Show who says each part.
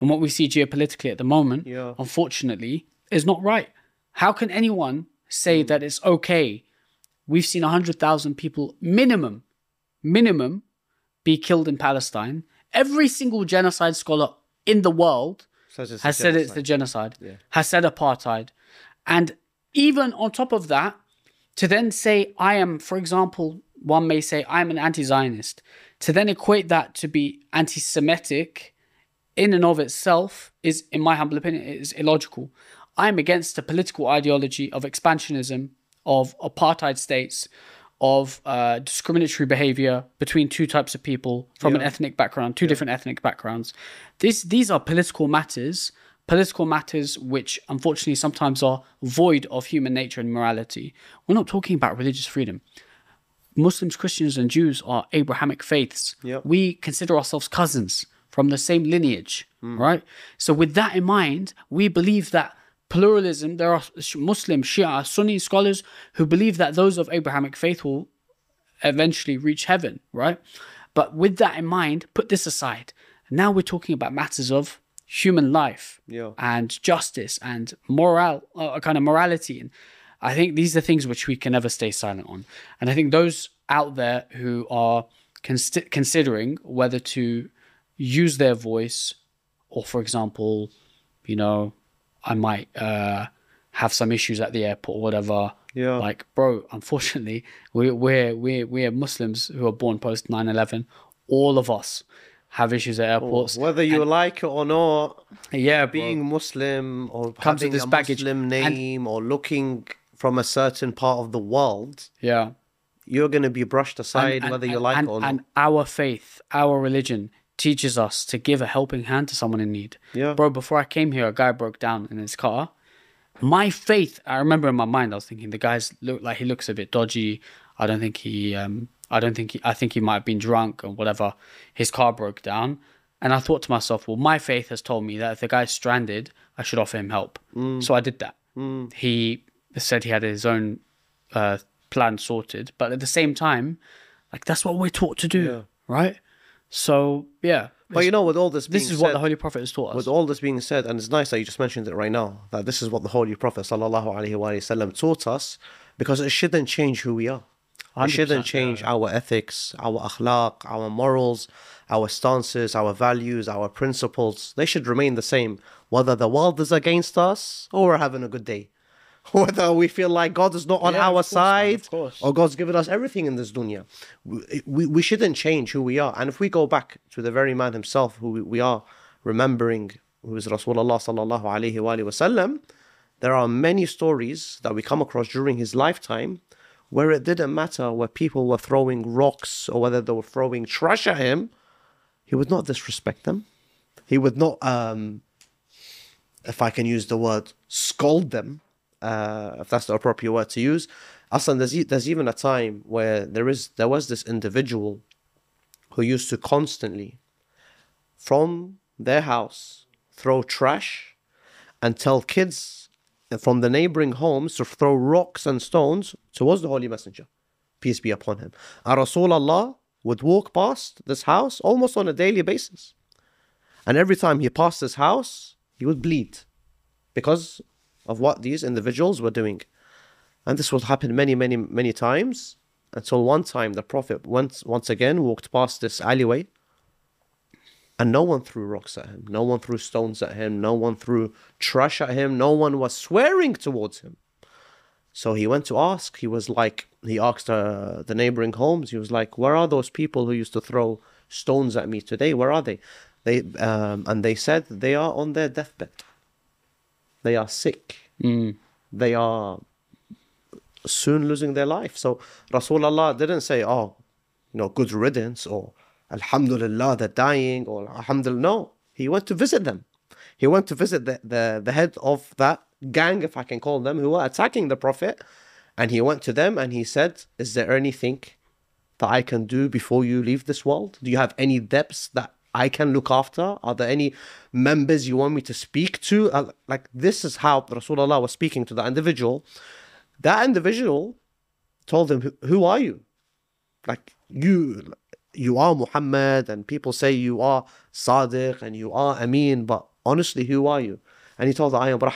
Speaker 1: and what we see geopolitically at the moment,
Speaker 2: Yeah.
Speaker 1: unfortunately, is not right. How can anyone say that it's okay? We've seen 100,000 people minimum be killed in Palestine. Every single genocide scholar in the world has said it's the genocide, has said apartheid. And even on top of that, to then say I am, for example, one may say I'm an anti-Zionist, to then equate that to be anti-Semitic in and of itself is, in my humble opinion, is illogical. I'm against the political ideology of expansionism, of apartheid states, of discriminatory behavior between two types of people from an ethnic background, two different ethnic backgrounds. These are political matters which unfortunately sometimes are void of human nature and morality. We're not talking about religious freedom. Muslims, Christians, and Jews are Abrahamic faiths.
Speaker 2: Yep.
Speaker 1: We consider ourselves cousins from the same lineage, right? So with that in mind, we believe that pluralism, there are Muslim, Shia, Sunni scholars who believe that those of Abrahamic faith will eventually reach heaven, right? But with that in mind, put this aside. Now we're talking about matters of human life and justice and morality. And I think these are things which we can never stay silent on. And I think those out there who are considering whether to use their voice, or for example, I might have some issues at the airport or whatever.
Speaker 2: Yeah.
Speaker 1: Like, bro, unfortunately, we're Muslims who are born post 9/11. All of us have issues at airports.
Speaker 2: Whether you like it or not,
Speaker 1: yeah,
Speaker 2: being Muslim or
Speaker 1: comes with
Speaker 2: having
Speaker 1: this
Speaker 2: a
Speaker 1: baggage.
Speaker 2: Muslim name or looking from a certain part of the world,
Speaker 1: yeah,
Speaker 2: you're going to be brushed aside whether you like it or not.
Speaker 1: And our faith, our religion teaches us to give a helping hand to someone in need.
Speaker 2: Yeah.
Speaker 1: Bro, before I came here, a guy broke down in his car. My faith, I remember in my mind, I was thinking the guy's he looks a bit dodgy. I think he might have been drunk or whatever. His car broke down. And I thought to myself, well, my faith has told me that if the guy's stranded, I should offer him help. So I did that. He said he had his own plan sorted. But at the same time, like, that's what we're taught to do, right? So, yeah.
Speaker 2: But with all this being
Speaker 1: this is
Speaker 2: said,
Speaker 1: what the Holy Prophet has taught us.
Speaker 2: With all this being said, and it's nice that you just mentioned it right now, that this is what the Holy Prophet ﷺ taught us, because it shouldn't change who we are. It shouldn't change our ethics, our akhlaq, our morals, our stances, our values, our principles. They should remain the same, whether the world is against us or we're having a good day. Whether we feel like God is not on our side, or God's given us everything in this dunya. We shouldn't change who we are. And if we go back to the very man himself who we are remembering, who is Rasulullah sallallahu alayhi wa sallam, there are many stories that we come across during his lifetime where it didn't matter where people were throwing rocks or whether they were throwing trash at him, he would not disrespect them. He would not, if I can use the word, scold them. If that's the appropriate word to use. Aslan, there's even a time where there was this individual who used to constantly, from their house, throw trash and tell kids from the neighboring homes to throw rocks and stones towards the Holy Messenger, peace be upon him. And Rasulullah would walk past this house almost on a daily basis. And every time he passed this house, he would bleed because of what these individuals were doing. And this would happen many, many, many times, until one time the Prophet once again walked past this alleyway, and no one threw rocks at him, no one threw stones at him, no one threw trash at him, no one was swearing towards him. So he went to ask, he asked the neighboring homes, he was like, where are those people who used to throw stones at me today? Where are they? And they said they are on their deathbed. They are sick. They are soon losing their life. So Rasulullah didn't say, good riddance, or Alhamdulillah, they're dying, or Alhamdulillah. No, he went to visit them. He went to visit the head of that gang, if I can call them, who were attacking the Prophet. And he went to them and he said, is there anything that I can do before you leave this world? Do you have any debts that I can look after? Are there any members you want me to speak to? This is how Rasulullah was speaking to the individual. That individual told him, who are you? You are Muhammad, and people say you are Sadiq and you are Ameen, but honestly, who are you? And he told her, I am